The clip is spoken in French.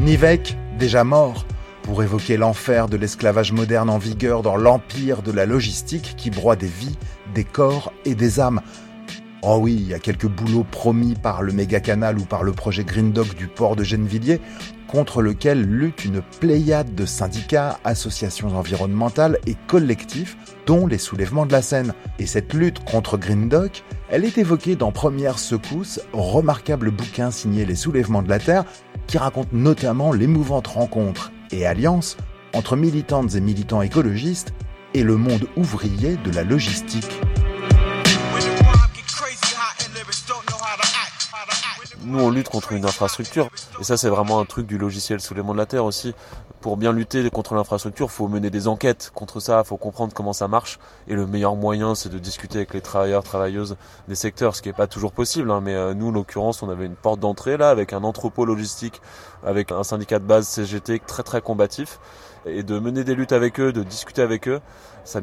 Nivek, déjà mort, pour évoquer l'enfer de l'esclavage moderne en vigueur dans l'empire de la logistique qui broie des vies, des corps et des âmes. Oh oui, il y a quelques boulots promis par le méga-canal ou par le projet Green Dog du port de Gennevilliers, contre lequel lutte une pléiade de syndicats, associations environnementales et collectifs, dont les soulèvements de la Seine. Et cette lutte contre Green Dock, elle est évoquée dans Première Secousse, remarquable bouquin signé Les Soulèvements de la Terre, qui raconte notamment l'émouvante rencontre et alliance entre militantes et militants écologistes et le monde ouvrier de la logistique. Nous, on lutte contre une infrastructure. Et ça, c'est vraiment un truc du logiciel Soulèvement de la Terre aussi. Pour bien lutter contre l'infrastructure, il faut mener des enquêtes contre ça, il faut comprendre comment ça marche. Et le meilleur moyen, c'est de discuter avec les travailleurs, travailleuses des secteurs, ce qui n'est pas toujours possible. Mais nous, en l'occurrence, on avait une porte d'entrée là, avec un entrepôt logistique, avec un syndicat de base CGT très très combatif. Et de mener des luttes avec eux, de discuter avec eux, ça